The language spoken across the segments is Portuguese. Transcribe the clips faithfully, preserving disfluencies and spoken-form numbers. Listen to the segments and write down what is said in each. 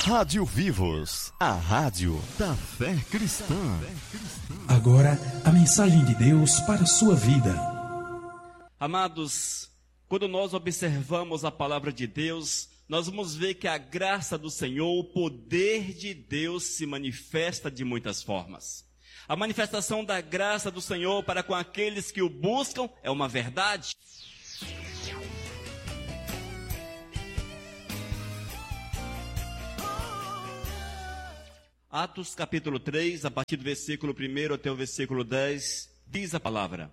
Rádio Vivos, a rádio da fé cristã. Agora, a mensagem de Deus para a sua vida. Amados, quando nós observamos a palavra de Deus, nós vamos ver que a graça do Senhor, o poder de Deus se manifesta de muitas formas. A manifestação da graça do Senhor para com aqueles que o buscam é uma verdade. Atos capítulo três, a partir do versículo um até o versículo dez, diz a palavra: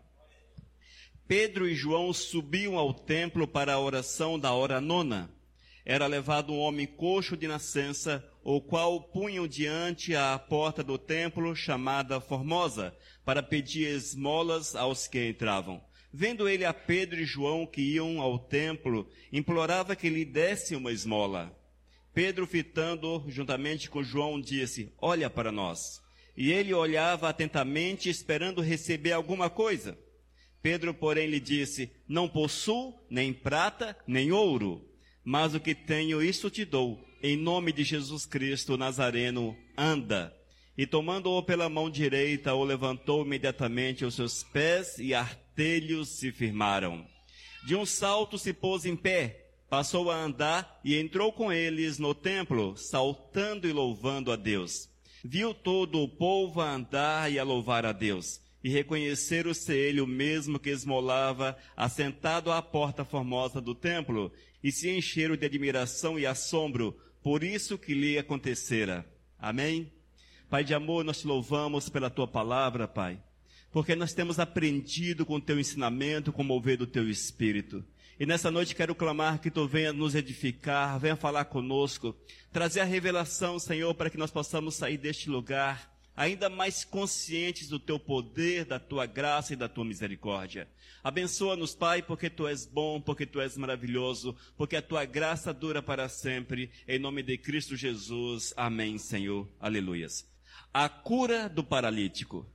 Pedro e João subiam ao templo para a oração da hora nona. Era levado um homem coxo de nascença, o qual punham diante à porta do templo, chamada Formosa, para pedir esmolas aos que entravam. Vendo ele a Pedro e João que iam ao templo, implorava que lhe dessem uma esmola. Pedro, fitando juntamente com João, disse: olha para nós. E ele olhava atentamente, esperando receber alguma coisa. Pedro, porém, lhe disse: não possuo nem prata, nem ouro, mas o que tenho, isso te dou. Em nome de Jesus Cristo Nazareno, anda. E tomando-o pela mão direita, o levantou imediatamente, os seus pés e artelhos se firmaram. De um salto se pôs em pé, passou a andar e entrou com eles no templo, saltando e louvando a Deus. Viu todo o povo a andar e a louvar a Deus, e reconheceram ser ele o mesmo que esmolava, assentado à porta formosa do templo, e se encheram de admiração e assombro por isso que lhe acontecera. Amém? Pai de amor, nós te louvamos pela tua palavra, Pai, porque nós temos aprendido com o teu ensinamento, com o mover do teu Espírito. E nessa noite quero clamar que tu venha nos edificar, venha falar conosco, trazer a revelação, Senhor, para que nós possamos sair deste lugar ainda mais conscientes do teu poder, da tua graça e da tua misericórdia. Abençoa-nos, Pai, porque tu és bom, porque tu és maravilhoso, porque a tua graça dura para sempre. Em nome de Cristo Jesus. Amém, Senhor. Aleluias. A cura do paralítico.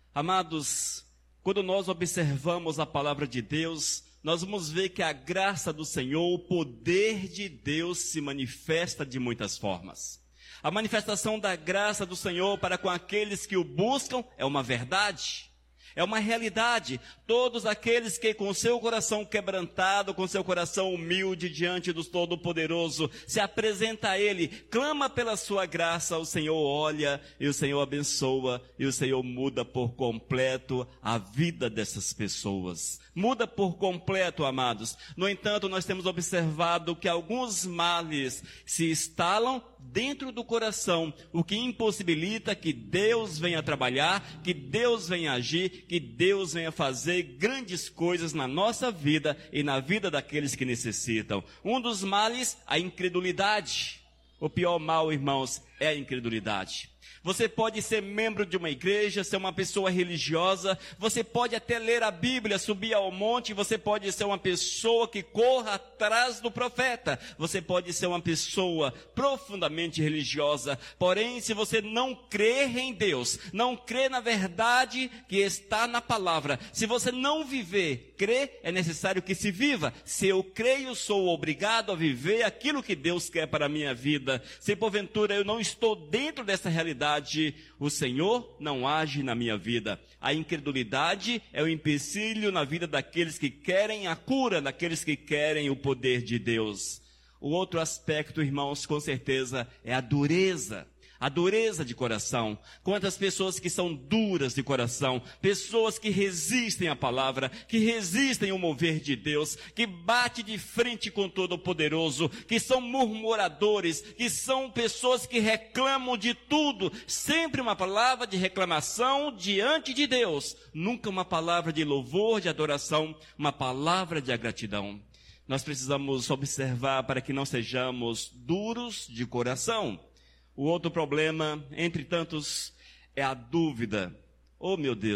Amados, quando nós observamos a palavra de Deus, nós vamos ver que a graça do Senhor, o poder de Deus se manifesta de muitas formas. A manifestação da graça do Senhor para com aqueles que o buscam é uma verdade, é uma realidade. Todos aqueles que com seu coração quebrantado, com seu coração humilde diante do Todo-Poderoso, se apresenta a Ele, clama pela sua graça, o Senhor olha e o Senhor abençoa e o Senhor muda por completo a vida dessas pessoas. Muda por completo, amados. No entanto, nós temos observado que alguns males se instalam dentro do coração, o que impossibilita que Deus venha trabalhar, que Deus venha agir, que Deus venha fazer grandes coisas na nossa vida e na vida daqueles que necessitam. Um dos males, a incredulidade. O pior mal, irmãos, é a incredulidade. Você pode ser membro de uma igreja, ser uma pessoa religiosa, você pode até ler a Bíblia, subir ao monte, você pode ser uma pessoa que corra atrás do profeta, você pode ser uma pessoa profundamente religiosa, porém, se você não crer em Deus, não crer na verdade que está na palavra, se você não viver, crer, é necessário que se viva. Se eu creio, sou obrigado a viver aquilo que Deus quer para a minha vida. Se porventura eu não estou dentro dessa realidade, o Senhor não age na minha vida. A incredulidade é o empecilho na vida daqueles que querem a cura, daqueles que querem o poder de Deus. O outro aspecto, irmãos, com certeza, é a dureza. A dureza de coração. Quantas pessoas que são duras de coração, pessoas que resistem à palavra, que resistem ao mover de Deus, que bate de frente com Todo-Poderoso, que são murmuradores, que são pessoas que reclamam de tudo, sempre uma palavra de reclamação diante de Deus, nunca uma palavra de louvor, de adoração, uma palavra de gratidão. Nós precisamos observar para que não sejamos duros de coração. O outro problema, entre tantos, é a dúvida. Oh, meu Deus,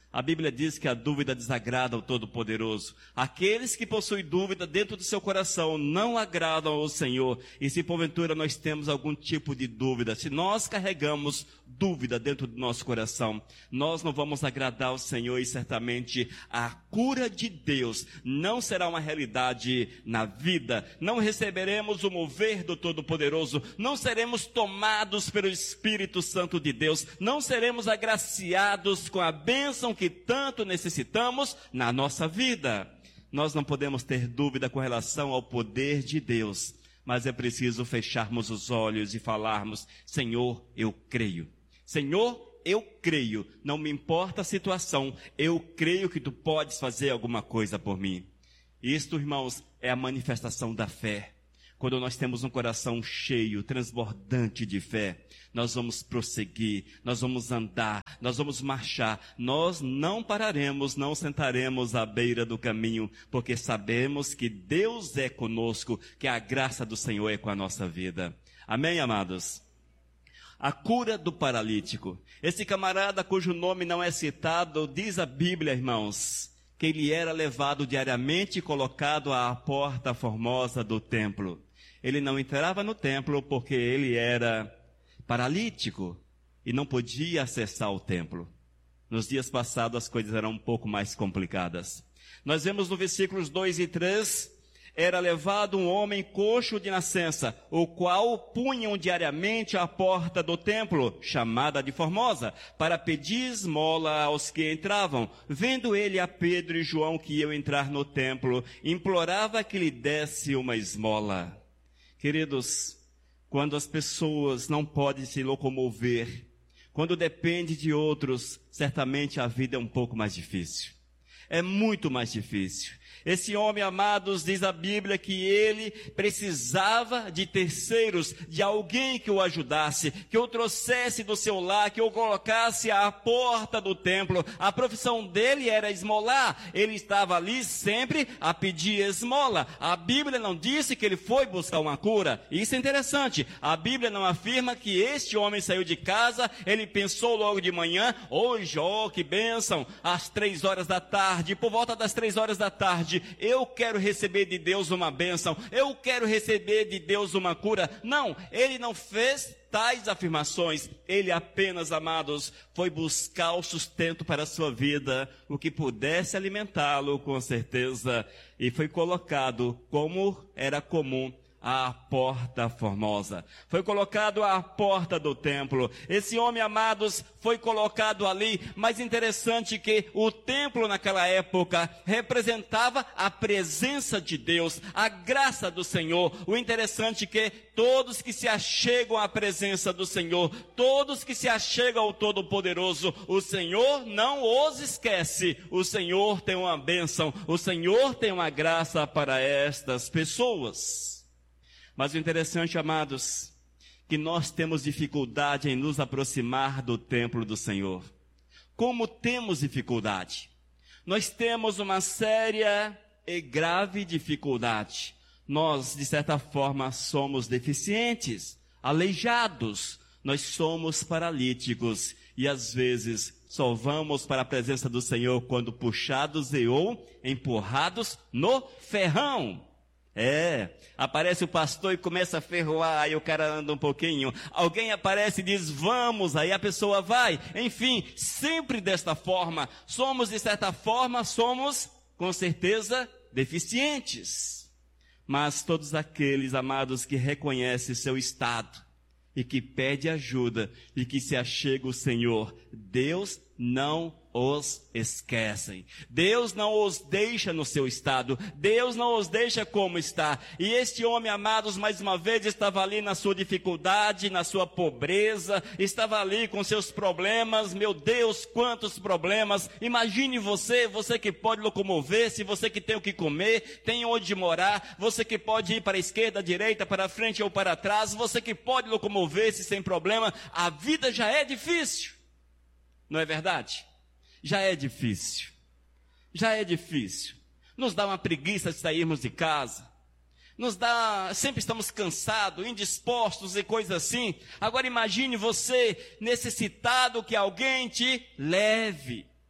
A Bíblia diz que a dúvida desagrada ao Todo-Poderoso. Aqueles que possuem dúvida dentro do seu coração não agradam ao Senhor. E se porventura nós temos algum tipo de dúvida, se nós carregamos dúvida dentro do nosso coração, nós não vamos agradar ao Senhor e certamente a cura de Deus não será uma realidade na vida. Não receberemos o mover do Todo-Poderoso, não seremos tomados pelo Espírito Santo de Deus, não seremos agraciados com a bênção que tanto necessitamos na nossa vida. Nós não podemos ter dúvida com relação ao poder de Deus, mas é preciso fecharmos os olhos e falarmos: Senhor, eu creio. Senhor, eu creio. Não me importa a situação, eu creio que tu podes fazer alguma coisa por mim. Isto, irmãos, é a manifestação da fé. Quando nós temos um coração cheio, transbordante de fé, nós vamos prosseguir, nós vamos andar, nós vamos marchar. Nós não pararemos, não sentaremos à beira do caminho, porque sabemos que Deus é conosco, que a graça do Senhor é com a nossa vida. Amém, amados? A cura do paralítico. Esse camarada cujo nome não é citado, diz a Bíblia, irmãos, que ele era levado diariamente e colocado à porta formosa do templo. Ele não entrava no templo porque ele era paralítico e não podia acessar o templo. Nos dias passados as coisas eram um pouco mais complicadas. Nós vemos no versículos dois e três, era levado um homem coxo de nascença, o qual punham diariamente à porta do templo, chamada de Formosa, para pedir esmola aos que entravam. Vendo ele a Pedro e João que iam entrar no templo, implorava que lhe desse uma esmola. Queridos, quando as pessoas não podem se locomover, quando depende de outros, certamente a vida é um pouco mais difícil. É muito mais difícil. Esse homem, amados, diz a Bíblia que ele precisava de terceiros, de alguém que o ajudasse, que o trouxesse do seu lar, que o colocasse à porta do templo. A profissão dele era esmolar. Ele estava ali sempre a pedir esmola. A Bíblia não disse que ele foi buscar uma cura. Isso é interessante. A Bíblia não afirma que este homem saiu de casa, ele pensou logo de manhã: hoje, oh, que bênção, às três horas da tarde, por volta das três horas da tarde, eu quero receber de Deus uma bênção, eu quero receber de Deus uma cura. Não, ele não fez tais afirmações. Ele apenas, amados, foi buscar o sustento para a sua vida, o que pudesse alimentá-lo com certeza, e foi colocado, como era comum, à porta formosa. Foi colocado à porta do templo. Esse homem, amados, foi colocado ali, mas interessante que o templo naquela época representava a presença de Deus, a graça do Senhor. O interessante que todos que se achegam à presença do Senhor, todos que se achegam ao Todo-Poderoso, o Senhor não os esquece. O Senhor tem uma bênção, o Senhor tem uma graça para estas pessoas. Mas o interessante, amados, que nós temos dificuldade em nos aproximar do templo do Senhor. Como temos dificuldade? Nós temos uma séria e grave dificuldade. Nós, de certa forma, somos deficientes, aleijados, nós somos paralíticos e às vezes só vamos para a presença do Senhor quando puxados e ou empurrados no ferrão. É, aparece o pastor e começa a ferroar, aí o cara anda um pouquinho. Alguém aparece e diz, vamos, aí a pessoa vai. Enfim, sempre desta forma. Somos, de certa forma, somos, com certeza, deficientes. Mas todos aqueles, amados, que reconhecem seu estado e que pede ajuda e que se achega o Senhor, Deus não os esquecem. Deus não os deixa no seu estado. Deus não os deixa como está. E este homem, amados, mais uma vez estava ali na sua dificuldade, na sua pobreza, estava ali com seus problemas. Meu Deus, quantos problemas. Imagine você, você que pode locomover-se, você que tem o que comer, tem onde morar, você que pode ir para a esquerda, direita, para frente ou para trás, você que pode locomover-se sem problema. A vida já é difícil. Não é verdade? Já é difícil, já é difícil, nos dá uma preguiça de sairmos de casa, nos dá, sempre estamos cansados, indispostos e coisas assim. Agora imagine você necessitado que alguém te leve,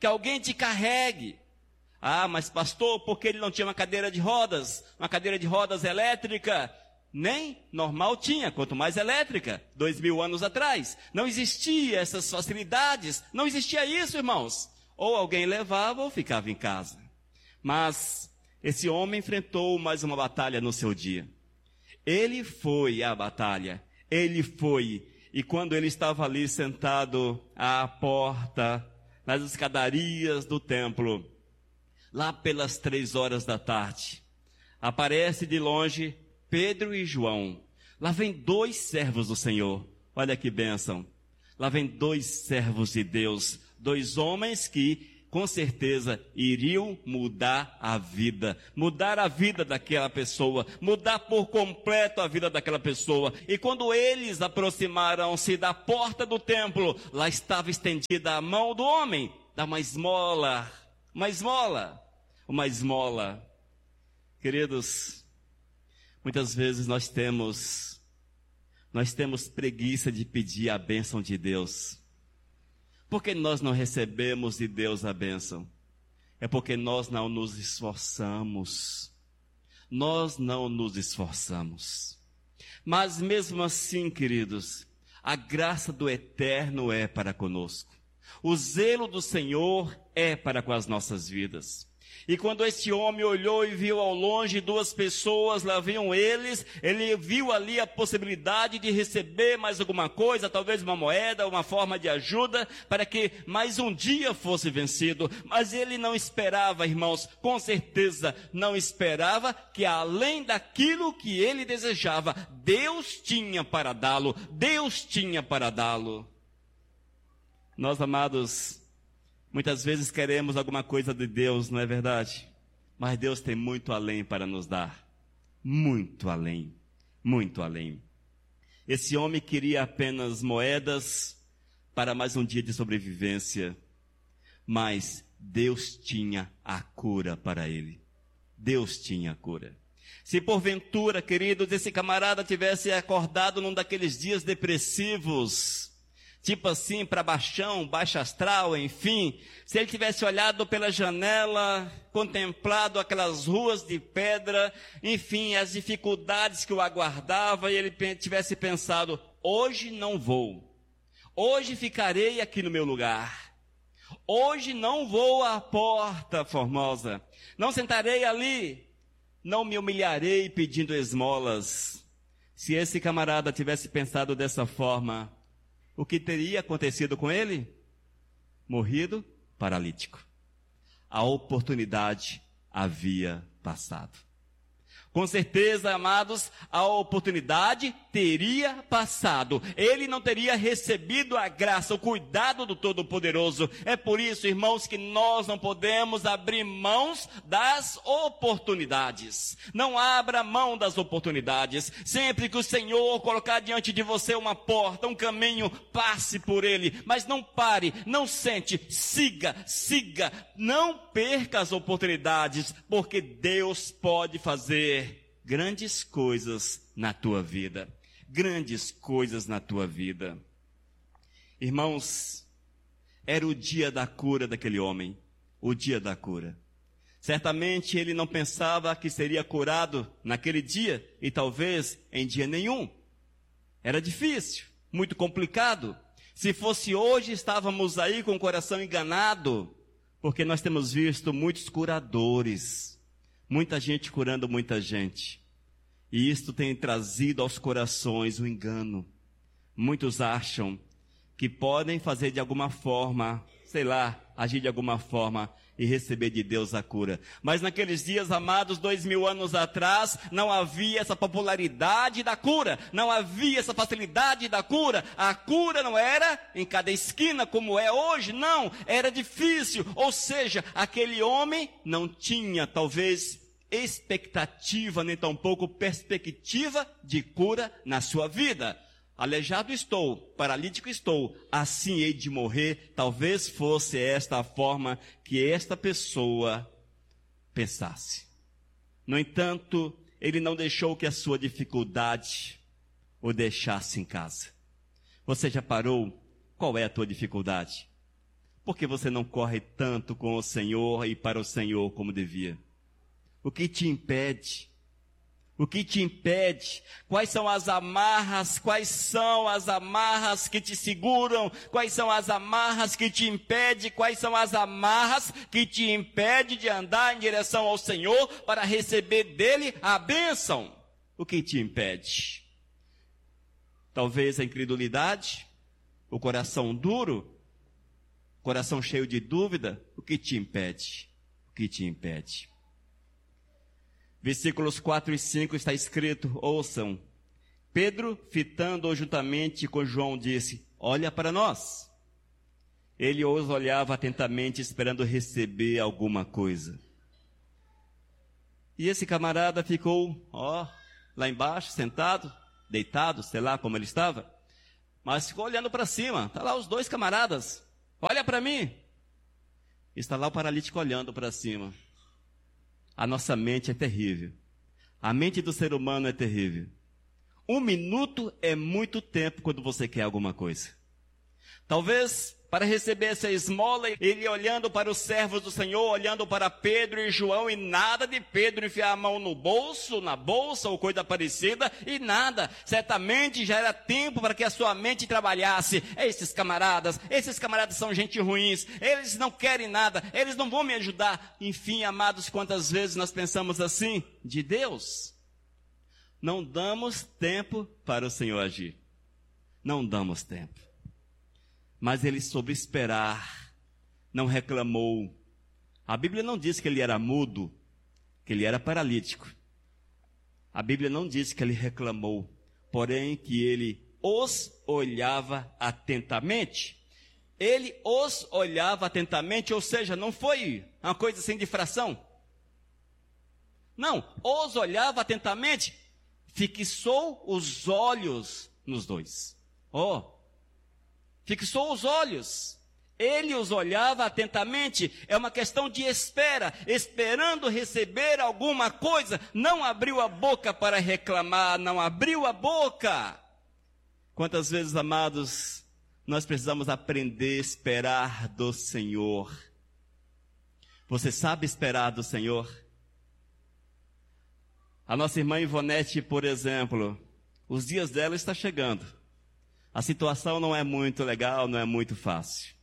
que alguém te carregue. Ah, mas pastor, porque ele não tinha uma cadeira de rodas, uma cadeira de rodas elétrica? Nem normal tinha, quanto mais elétrica, dois mil anos atrás. Não existia essas facilidades, não existia isso, irmãos. Ou alguém levava ou ficava em casa. Mas esse homem enfrentou mais uma batalha no seu dia. Ele foi à batalha, ele foi. E quando ele estava ali sentado à porta, nas escadarias do templo, lá pelas três horas da tarde, aparece de longe Pedro e João. Lá vem dois servos do Senhor. Olha que bênção. Lá vem dois servos de Deus, dois homens que com certeza iriam mudar a vida, mudar a vida daquela pessoa, mudar por completo a vida daquela pessoa. E quando eles aproximaram-se da porta do templo, lá estava estendida a mão do homem, dá uma esmola, uma esmola, uma esmola. Queridos, muitas vezes nós temos, nós temos preguiça de pedir a bênção de Deus. Por que nós não recebemos de Deus a bênção? É porque nós não nos esforçamos. Nós não nos esforçamos. Mas mesmo assim, queridos, a graça do Eterno é para conosco. O zelo do Senhor é para com as nossas vidas. E quando esse homem olhou e viu ao longe duas pessoas, lá vinham eles, ele viu ali a possibilidade de receber mais alguma coisa, talvez uma moeda, uma forma de ajuda, para que mais um dia fosse vencido. Mas ele não esperava, irmãos, com certeza não esperava que além daquilo que ele desejava, Deus tinha para dá-lo, Deus tinha para dá-lo. Nós, amados, muitas vezes queremos alguma coisa de Deus, não é verdade? Mas Deus tem muito além para nos dar. Muito além. Muito além. Esse homem queria apenas moedas para mais um dia de sobrevivência. Mas Deus tinha a cura para ele. Deus tinha a cura. Se porventura, queridos, esse camarada tivesse acordado num daqueles dias depressivos, tipo assim, para baixão, baixa astral, enfim, se ele tivesse olhado pela janela, contemplado aquelas ruas de pedra, enfim, as dificuldades que o aguardavam, e ele tivesse pensado, hoje não vou, hoje ficarei aqui no meu lugar, hoje não vou à porta formosa, não sentarei ali, não me humilharei pedindo esmolas. Se esse camarada tivesse pensado dessa forma, o que teria acontecido com ele? Morrido paralítico. A oportunidade havia passado. Com certeza, amados, a oportunidade teria passado. Ele não teria recebido a graça, o cuidado do Todo-Poderoso. É por isso, irmãos, que nós não podemos abrir mãos das oportunidades. Não abra mão das oportunidades. Sempre que o Senhor colocar diante de você uma porta, um caminho, passe por ele. Mas não pare, não sente, siga, siga. Não perca as oportunidades, porque Deus pode fazer grandes coisas na tua vida. Grandes coisas na tua vida. Irmãos, era o dia da cura daquele homem. O dia da cura. Certamente ele não pensava que seria curado naquele dia e talvez em dia nenhum. Era difícil, muito complicado. Se fosse hoje, estávamos aí com o coração enganado, porque nós temos visto muitos curadores. Muita gente curando muita gente. E isto tem trazido aos corações o engano. Muitos acham que podem fazer de alguma forma, sei lá, agir de alguma forma e receber de Deus a cura. Mas naqueles dias, amados, dois mil anos atrás, não havia essa popularidade da cura. Não havia essa facilidade da cura. A cura não era em cada esquina como é hoje, não. Era difícil. Ou seja, aquele homem não tinha, talvez, expectativa, nem tampouco perspectiva de cura na sua vida. Aleijado estou, paralítico estou, assim hei de morrer. Talvez fosse esta a forma que esta pessoa pensasse. No entanto, ele não deixou que a sua dificuldade o deixasse em casa. Você já parou? Qual é a tua dificuldade? Por que você não corre tanto com o Senhor e para o Senhor como devia? O que te impede? O que te impede? Quais são as amarras? Quais são as amarras que te seguram? Quais são as amarras que te impedem? Quais são as amarras que te impedem de andar em direção ao Senhor para receber dele a bênção? O que te impede? Talvez a incredulidade, o coração duro, coração cheio de dúvida. O que te impede? O que te impede? Versículos quatro e cinco está escrito, ouçam. Pedro, fitando-o juntamente com João, disse, olha para nós. Ele os olhava atentamente, esperando receber alguma coisa. E esse camarada ficou, ó, lá embaixo, sentado, deitado, sei lá como ele estava, mas ficou olhando para cima. Está lá os dois camaradas. Olha para mim. Está lá o paralítico olhando para cima. A nossa mente é terrível. A mente do ser humano é terrível. Um minuto é muito tempo quando você quer alguma coisa. Talvez, para receber essa esmola, ele olhando para os servos do Senhor, olhando para Pedro e João, e nada de Pedro enfiar a mão no bolso, na bolsa ou coisa parecida, e nada. Certamente já era tempo para que a sua mente trabalhasse. Esses camaradas, esses camaradas são gente ruins, eles não querem nada, eles não vão me ajudar. Enfim, amados, quantas vezes nós pensamos assim de Deus? Não damos tempo para o Senhor agir. Não damos tempo. Mas ele soube esperar, não reclamou. A Bíblia não diz que ele era mudo, que ele era paralítico. A Bíblia não diz que ele reclamou, porém que ele os olhava atentamente. Ele os olhava atentamente, ou seja, não foi uma coisa assim de fração. Não, os olhava atentamente, fixou os olhos nos dois. Oh, fixou os olhos, ele os olhava atentamente, é uma questão de espera, esperando receber alguma coisa, não abriu a boca para reclamar, não abriu a boca. Quantas vezes, amados, nós precisamos aprender a esperar do Senhor. Você sabe esperar do Senhor? A nossa irmã Ivonete, por exemplo, os dias dela estão chegando. A situação não é muito legal, não é muito fácil.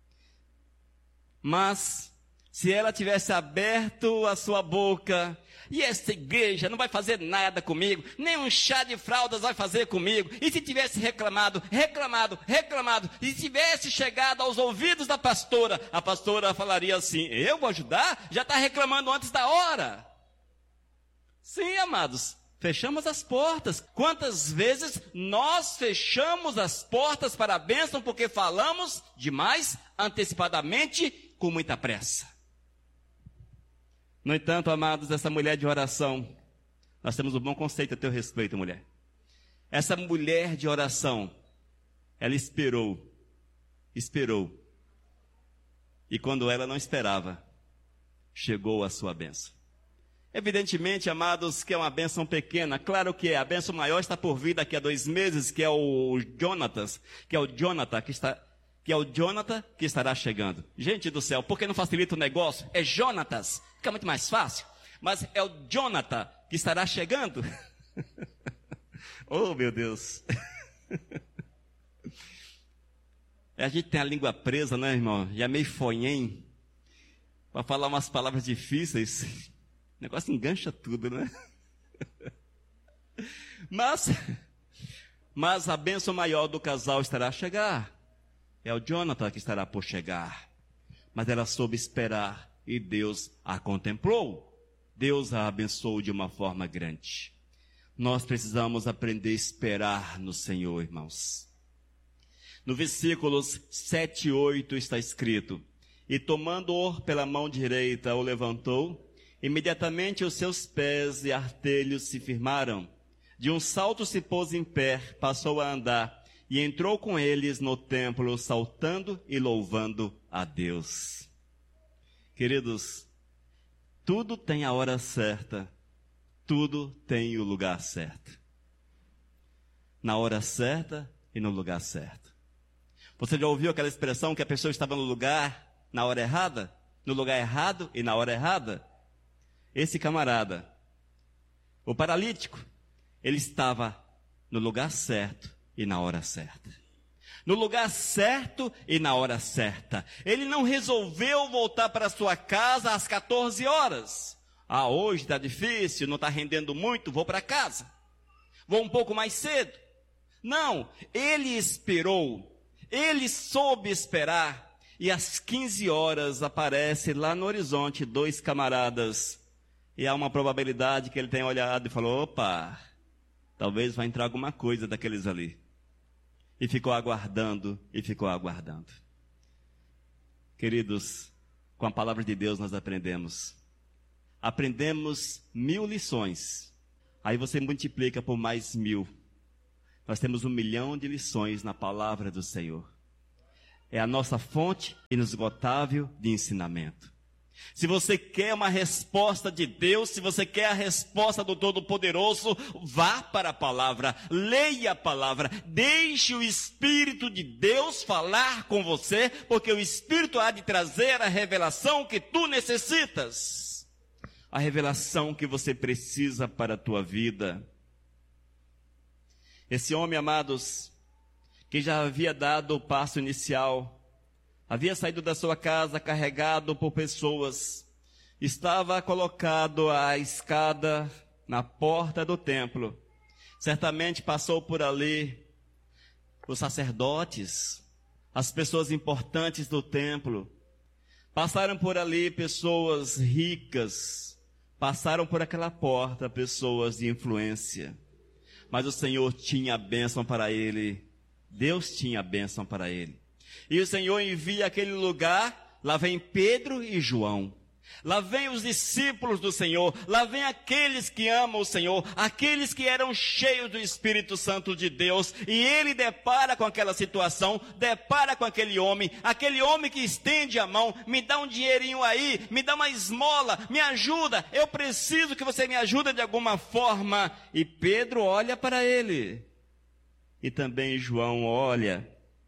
Mas, se ela tivesse aberto a sua boca, e essa igreja não vai fazer nada comigo, nem um chá de fraldas vai fazer comigo, e se tivesse reclamado, reclamado, reclamado, e se tivesse chegado aos ouvidos da pastora, a pastora falaria assim, eu vou ajudar? Já está reclamando antes da hora. Sim, amados. Fechamos as portas. Quantas vezes nós fechamos as portas para a bênção porque falamos demais, antecipadamente, com muita pressa. No entanto, amados, essa mulher de oração, nós temos um bom conceito a teu respeito, mulher. Essa mulher de oração, ela esperou, esperou. E quando ela não esperava, chegou a sua bênção. Evidentemente, amados, que é uma bênção pequena. Claro que é. A bênção maior está por vir daqui a dois meses, que é o Jonatas, que é o Jonathan que está, que é o Jonathan que estará chegando. Gente do céu, por que não facilita o negócio? É Jonatas, fica muito mais fácil. Mas é o Jonathan que estará chegando. Oh, meu Deus. A gente tem a língua presa, né, irmão? Já meio fonhem. Para falar umas palavras difíceis. O negócio engancha tudo, né? Mas, mas a bênção maior do casal estará a chegar. É o Jonathan que estará por chegar. Mas ela soube esperar e Deus a contemplou. Deus a abençoou de uma forma grande. Nós precisamos aprender a esperar no Senhor, irmãos. No versículos sete e oito está escrito, e tomando-o pela mão direita, o levantou. Imediatamente os seus pés e artelhos se firmaram. De um salto se pôs em pé, passou a andar, e entrou com eles no templo, saltando e louvando a Deus. Queridos, tudo tem a hora certa, tudo tem o lugar certo. Na hora certa e no lugar certo. Você já ouviu aquela expressão que a pessoa estava no lugar, na hora errada? No lugar errado e na hora errada? Esse camarada, o paralítico, ele estava no lugar certo e na hora certa. No lugar certo e na hora certa. Ele não resolveu voltar para sua casa às quatorze horas. Ah, hoje está difícil, não está rendendo muito, vou para casa. Vou um pouco mais cedo. Não, ele esperou. Ele soube esperar. E às quinze horas aparece lá no horizonte dois camaradas. E há uma probabilidade que ele tenha olhado e falou, opa, talvez vai entrar alguma coisa daqueles ali. E ficou aguardando, e ficou aguardando. Queridos, com a palavra de Deus nós aprendemos. Aprendemos mil lições. Aí você multiplica por mais mil. Nós temos um milhão de lições na palavra do Senhor. É a nossa fonte inesgotável de ensinamento. Se você quer uma resposta de Deus, se você quer a resposta do Todo-Poderoso, vá para a palavra, leia a palavra, deixe o Espírito de Deus falar com você, porque o Espírito há de trazer a revelação que tu necessitas, a revelação que você precisa para a tua vida. Esse homem, amados, que já havia dado o passo inicial, havia saído da sua casa carregado por pessoas, estava colocado à escada na porta do templo. Certamente passou por ali os sacerdotes, as pessoas importantes do templo. Passaram por ali pessoas ricas, passaram por aquela porta pessoas de influência. Mas o Senhor tinha a bênção para ele, Deus tinha a bênção para ele. E o Senhor envia aquele lugar, lá vem Pedro e João. Lá vem os discípulos do Senhor, lá vem aqueles que amam o Senhor, aqueles que eram cheios do Espírito Santo de Deus. E ele depara com aquela situação, depara com aquele homem, aquele homem que estende a mão, me dá um dinheirinho aí, me dá uma esmola, me ajuda, eu preciso que você me ajude de alguma forma. E Pedro olha para ele, e também João olha.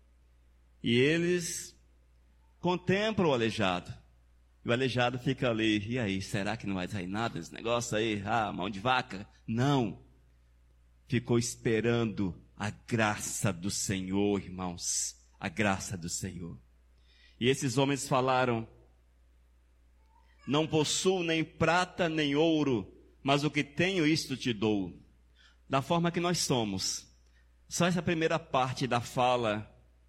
E eles contemplam o aleijado. E o aleijado fica ali. E aí, será que não vai sair nada desse negócio aí? Ah, mão de vaca? Não. Ficou esperando a graça do Senhor, irmãos. A graça do Senhor. E esses homens falaram, não possuo nem prata nem ouro, mas o que tenho isto te dou. Da forma que nós somos. Só essa primeira parte da fala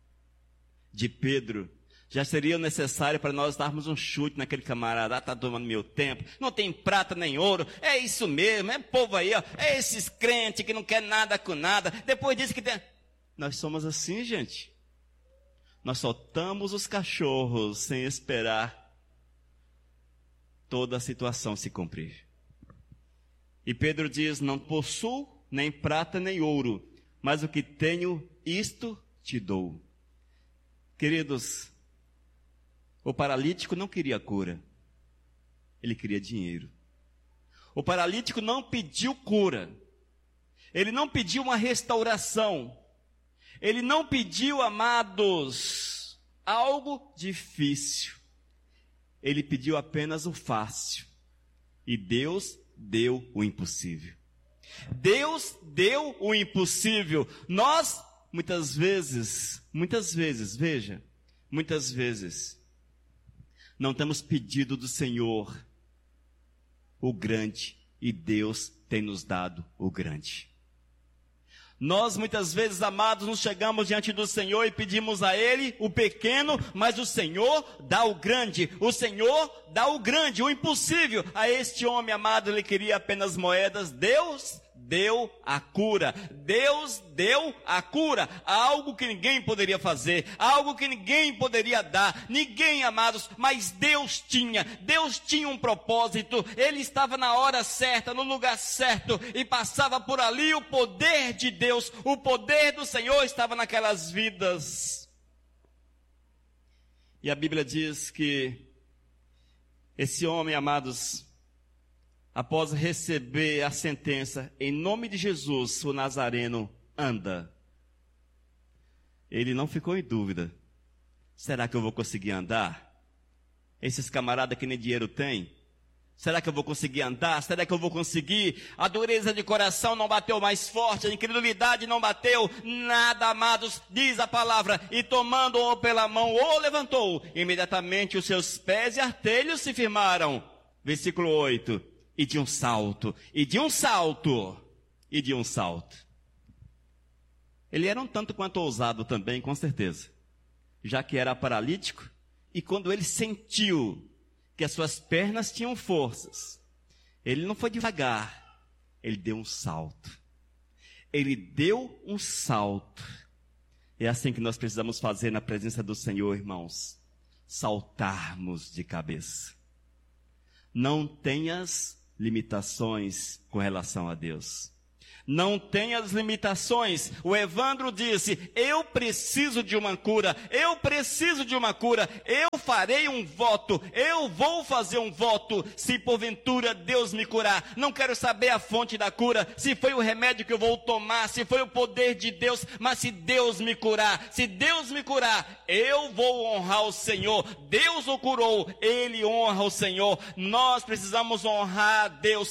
de Pedro já seria necessário para nós darmos um chute naquele camarada. Ah, está tomando meu tempo, não tem prata nem ouro, é isso mesmo, é povo aí, ó, é esses crentes que não quer nada com nada, depois diz que tem... Nós somos assim, gente. Nós soltamos os cachorros sem esperar toda a situação se cumprir. E Pedro diz, não possuo nem prata nem ouro, mas o que tenho, isto te dou. Queridos, o paralítico não queria cura, ele queria dinheiro. O paralítico não pediu cura, ele não pediu uma restauração, ele não pediu, amados, algo difícil, ele pediu apenas o fácil, e Deus deu o impossível. Deus deu o impossível. Nós Muitas vezes, muitas vezes, veja, muitas vezes, não temos pedido do Senhor o grande, e Deus tem nos dado o grande. Nós muitas vezes, amados, nos chegamos diante do Senhor e pedimos a Ele o pequeno, mas o Senhor dá o grande, o Senhor dá o grande, o impossível. A este homem, amado, ele queria apenas moedas, Deus deu a cura, Deus deu a cura, algo que ninguém poderia fazer, algo que ninguém poderia dar, ninguém, amados, mas Deus tinha, Deus tinha um propósito, Ele estava na hora certa, no lugar certo, e passava por ali o poder de Deus, o poder do Senhor estava naquelas vidas. E a Bíblia diz que esse homem, amados, após receber a sentença, em nome de Jesus, o Nazareno anda. ele não ficou em dúvida. Será que eu vou conseguir andar? Esses camaradas que nem dinheiro têm, será que eu vou conseguir andar? Será que eu vou conseguir? A dureza de coração não bateu mais forte, a incredulidade não bateu, nada, amados, diz a palavra, e tomando-o pela mão, o levantou, imediatamente os seus pés e artelhos se firmaram. Versículo oito, e de um salto, e de um salto, e de um salto. Ele era um tanto quanto ousado também, com certeza, já que era paralítico, e quando ele sentiu que as suas pernas tinham forças, ele não foi devagar, ele deu um salto. Ele deu um salto. É assim que nós precisamos fazer na presença do Senhor, irmãos. Saltarmos de cabeça. Não tenhas limitações com relação a Deus. Não tenhas limitações. O Evandro disse, eu preciso de uma cura, eu preciso de uma cura, eu farei um voto, eu vou fazer um voto, se porventura Deus me curar. Não quero saber a fonte da cura, se foi o remédio que eu vou tomar, se foi o poder de Deus, mas se Deus me curar, se Deus me curar, eu vou honrar o Senhor. Deus o curou, Ele honra o Senhor. Nós precisamos honrar a Deus